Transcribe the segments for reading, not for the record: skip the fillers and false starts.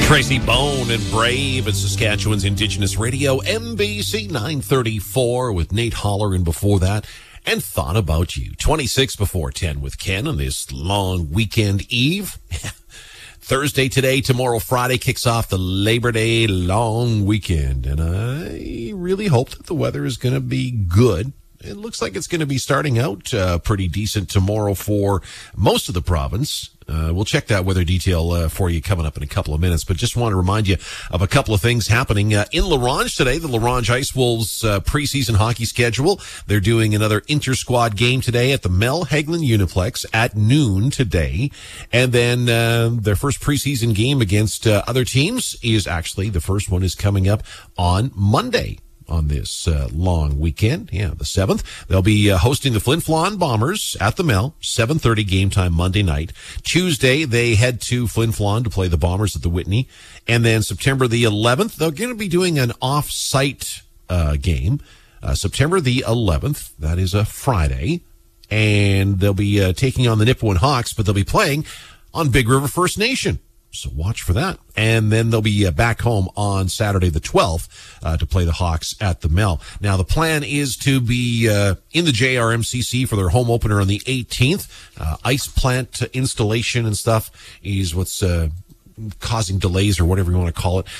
Tracy Bone and Brave at Saskatchewan's Indigenous Radio, MBC 934 with Nate Holler, and before that, and Thought About You. 26 before 10 with Ken on this long weekend eve. Thursday today, tomorrow, Friday kicks off the Labor Day long weekend, and I really hope that the weather is going to be good. It looks like it's going to be starting out pretty decent tomorrow for most of the province. We'll check that weather detail for you coming up in a couple of minutes, but just want to remind you of a couple of things happening in La Ronge today. The La Ronge Ice Wolves preseason hockey schedule. They're doing another inter-squad game today at the Mel Hagelin Uniplex at noon today. And then their first preseason game against other teams is actually, the first one is coming up on Monday. On this long weekend, the 7th. They'll be hosting the Flin Flon Bombers at the Mel, 7:30 game time Monday night. Tuesday, they head to Flin Flon to play the Bombers at the Whitney. And then September the 11th, they're going to be doing an off-site game. September the 11th, that is a Friday. And they'll be taking on the Nipawin Hawks, but they'll be playing on Big River First Nation. So watch for that. And then they'll be back home on Saturday the 12th to play the Hawks at the Mel. Now, the plan is to be in the JRMCC for their home opener on the 18th. Ice plant installation and stuff is what's causing delays or whatever you want to call it.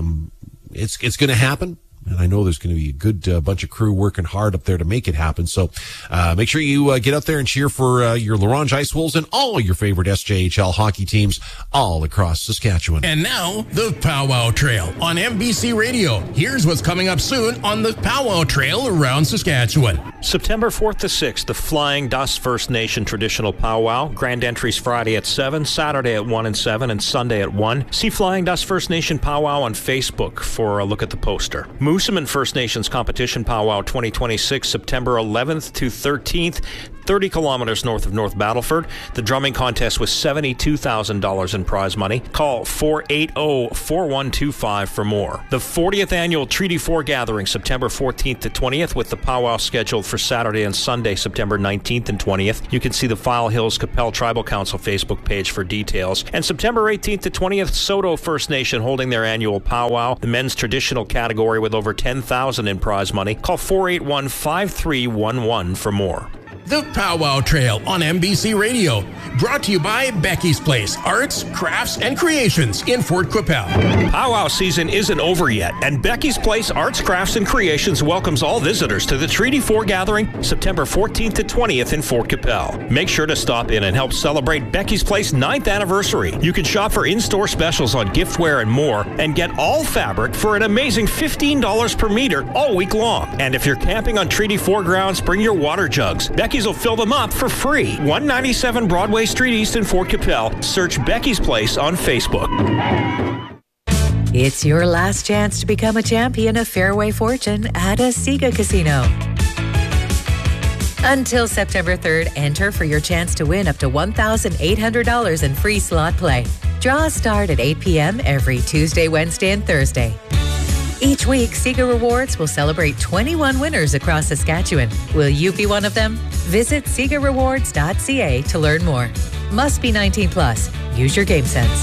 It's going to happen. And I know there's going to be a good bunch of crew working hard up there to make it happen. So make sure you get out there and cheer for your La Ronge Ice Wolves and all your favorite SJHL hockey teams all across Saskatchewan. And now, the Powwow Trail on MBC Radio. Here's what's coming up soon on the Powwow Trail around Saskatchewan. September 4th to 6th, the Flying Dust First Nation Traditional Powwow. Grand entries Friday at 7, Saturday at 1 and 7, and Sunday at 1. See Flying Dust First Nation Powwow on Facebook for a look at the poster. Moosomin First Nations Competition Powwow 2026, September 11th to 13th, 30 kilometers north of North Battleford. The drumming contest with $72,000 in prize money. Call 480-4125 for more. The 40th annual Treaty 4 Gathering, September 14th to 20th, with the powwow scheduled for Saturday and Sunday, September 19th and 20th. You can see the File Hills Capel Tribal Council Facebook page for details. And September 18th to 20th, Soto First Nation holding their annual powwow, the men's traditional category with over $10,000 in prize money. Call 481-5311 for more. The Powwow Trail on MBC Radio. Brought to you by Becky's Place, Arts, Crafts, and Creations in Fort Qu'Appelle. Powwow season isn't over yet, and Becky's Place, Arts, Crafts, and Creations welcomes all visitors to the Treaty 4 Gathering, September 14th to 20th in Fort Qu'Appelle. Make sure to stop in and help celebrate Becky's Place 9th anniversary. You can shop for in-store specials on giftware and more, and get all fabric for an amazing $15 per meter all week long. And if you're camping on Treaty 4 grounds, bring your water jugs. Becky's will fill them up for free. 197 Broadway Street East in Fort Qu'Appelle. Search Becky's Place on Facebook. It's your last chance to become a champion of Fairway Fortune at a Sega Casino. Until September 3rd, enter for your chance to win up to $1,800 in free slot play. Draws start at 8 p.m. every Tuesday, Wednesday, and Thursday. Each week, Sega Rewards will celebrate 21 winners across Saskatchewan. Will you be one of them? Visit SegaRewards.ca to learn more. Must be 19 plus. Use your game sense.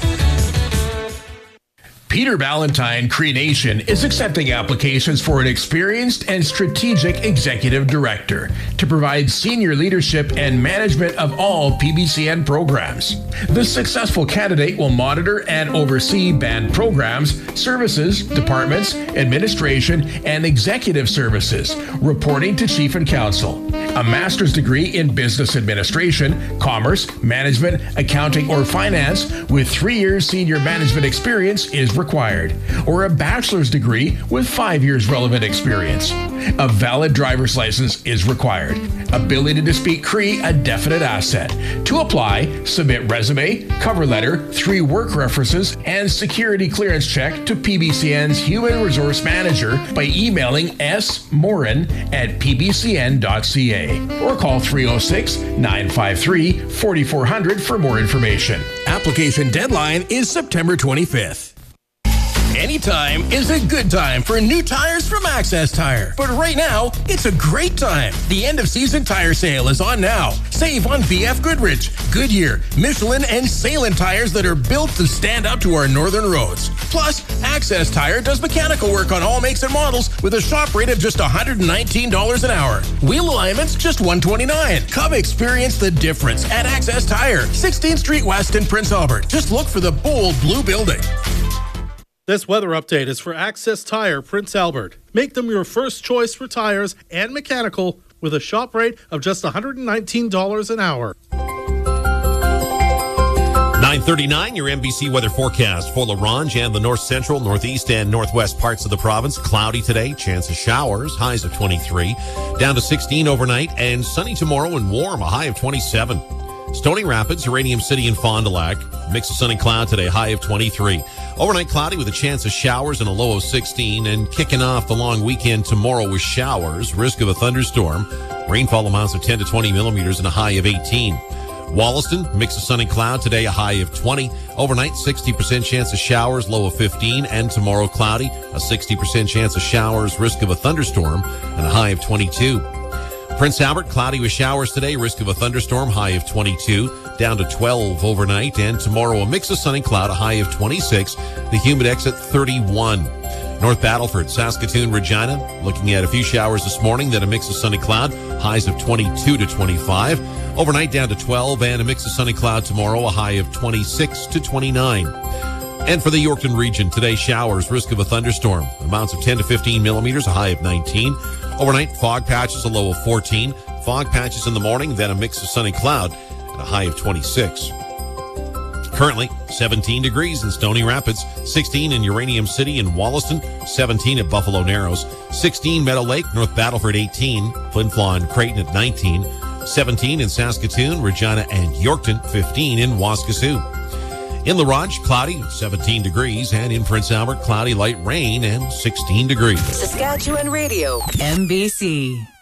Peter Ballantyne Cree Nation is accepting applications for an experienced and strategic executive director to provide senior leadership and management of all PBCN programs. The successful candidate will monitor and oversee band programs, services, departments, administration, and executive services, reporting to Chief and Counsel. A master's degree in business administration, commerce, management, accounting, or finance with 3 years senior management experience is required, or a bachelor's degree with 5 years relevant experience. A valid driver's license is required. Ability to speak Cree, a definite asset. To apply, submit resume, cover letter, 3 work references, and security clearance check to PBCN's Human Resource Manager by emailing smorin@pbcn.ca or call 306-953-4400 for more information. Application deadline is September 25th. Anytime is a good time for new tires from Access Tire. But right now, it's a great time. The end-of-season tire sale is on now. Save on BF Goodrich, Goodyear, Michelin, and Salem tires that are built to stand up to our northern roads. Plus, Access Tire does mechanical work on all makes and models with a shop rate of just $119 an hour. Wheel alignments, just $129. Come experience the difference at Access Tire, 16th Street West in Prince Albert. Just look for the bold blue building. This weather update is for Access Tire, Prince Albert. Make them your first choice for tires and mechanical with a shop rate of just $119 an hour. 9:39, your NBC weather forecast for La Ronge and the north central, northeast, and northwest parts of the province. Cloudy today, chance of showers, highs of 23, down to 16 overnight, and sunny tomorrow and warm, a high of 27. Stony Rapids, Uranium City, and Fond du Lac. Mix of sun and cloud today, high of 23. Overnight cloudy with a chance of showers and a low of 16. And kicking off the long weekend tomorrow with showers, risk of a thunderstorm. Rainfall amounts of 10 to 20 millimeters and a high of 18. Wollaston, mix of sun and cloud today, a high of 20. Overnight, 60% chance of showers, low of 15. And tomorrow cloudy, a 60% chance of showers, risk of a thunderstorm, and a high of 22. Prince Albert, cloudy with showers today, risk of a thunderstorm, high of 22, down to 12 overnight, and tomorrow a mix of sun and cloud, a high of 26, the humidex at 31. North Battleford, Saskatoon, Regina, looking at a few showers this morning, then a mix of sun and cloud, highs of 22 to 25. Overnight down to 12, and a mix of sun and cloud tomorrow, a high of 26 to 29. And for the Yorkton region, today showers, risk of a thunderstorm, amounts of 10 to 15 millimeters, a high of 19. Overnight, fog patches, a low of 14. Fog patches in the morning, then a mix of sun and cloud, and a high of 26. Currently, 17 degrees in Stony Rapids, 16 in Uranium City and Wollaston, 17 at Buffalo Narrows, 16 Meadow Lake, North Battleford 18, Flin Flon and Creighton at 19, 17 in Saskatoon, Regina, and Yorkton, 15 in Waskesiu. In La Ronge, cloudy, 17 degrees, and in Prince Albert, cloudy, light rain, and 16 degrees. Saskatchewan Radio, NBC.